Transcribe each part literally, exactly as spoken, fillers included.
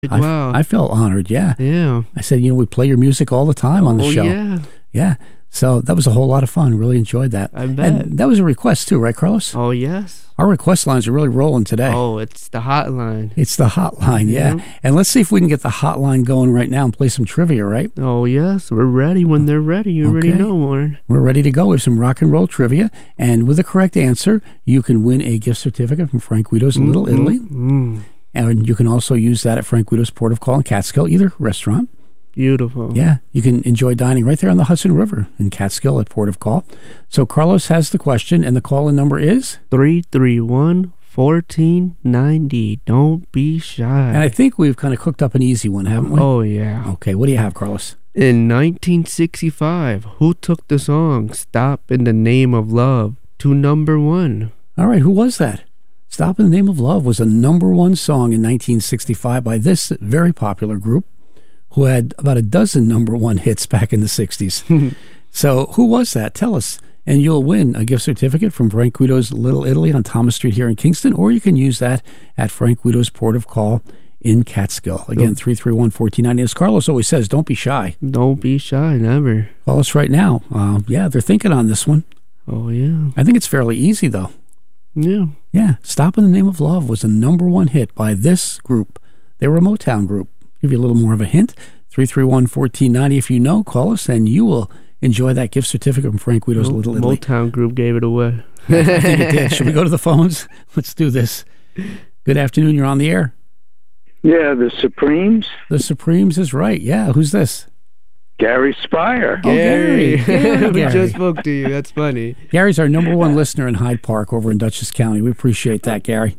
I, Wow. I felt honored, yeah. Yeah. I said, you know, we play your music all the time on the oh, show. yeah. Yeah. So that was a whole lot of fun. Really enjoyed that. I bet. And that was a request too, right, Carlos? Oh, yes. Our request lines are really rolling today. Oh, it's the hotline. It's the hotline, yeah. Yeah. And let's see if we can get the hotline going right now and play some trivia, right? Oh, yes. We're ready when they're ready. You already Okay. know, Warren. We're ready to go with some rock and roll trivia. And with the correct answer, you can win a gift certificate from Frank Guido's Little Italy. Mm, And you can also use that at Frank Guido's Port of Call in Catskill, either restaurant. beautiful. Yeah, you can enjoy dining right there on the Hudson River in Catskill at Port of Call. So Carlos has the question, and the call-in number is? three three one, one four nine zero. Don't be shy. And I think we've kind of cooked up an easy one, haven't we? Oh, yeah. Okay, what do you have, Carlos? In nineteen sixty-five, who took the song Stop in the Name of Love to number one? All right, who was that? Stop in the Name of Love was a number one song in nineteen sixty-five by this very popular group who had about a dozen number one hits back in the sixties. So who was that? Tell us. And you'll win a gift certificate from Frank Guido's Little Italy on Thomas Street here in Kingston, or you can use that at Frank Guido's Port of Call in Catskill. Again, three three one, one four nine zero. As Carlos always says, don't be shy. Don't be shy, never. Call us right now. Uh, yeah, they're thinking on this one. Oh, yeah. I think it's fairly easy, though. Yeah. Yeah, Stop in the Name of Love was a number one hit by this group. They were a Motown group. Give you a little more of a hint. three three one, one four nine zero. If you know, call us, and you will enjoy that gift certificate from Frank Guido's Mo- Little Italy. Motown Group gave it away. I think it did. Should we go to the phones? Let's do this. Good afternoon. You're on the air. Yeah, the Supremes. The Supremes is right. Yeah, who's this? Gary Spire. Oh, Gary. Yeah, we Gary. just spoke to you. That's funny. Gary's our number one listener in Hyde Park over in Dutchess County. We appreciate that, Gary.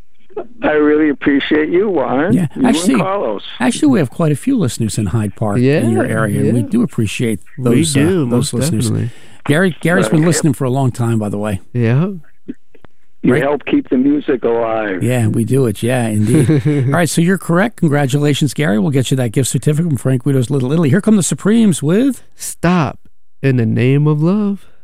I really appreciate you, Warren. Yeah, you actually- and Carlos. Actually, we have quite a few listeners in Hyde Park Yeah, in your area, and we yeah. do appreciate We those, do, uh, those most listeners. definitely. Gary, Gary's been Right. listening for a long time, by the way. Yeah. You Right. help keep the music alive. Yeah, we do it. Yeah, indeed. All right, so you're correct. Congratulations, Gary. We'll get you that gift certificate from Frank Guido's Little Italy. Here come the Supremes with... Stop in the Name of Love.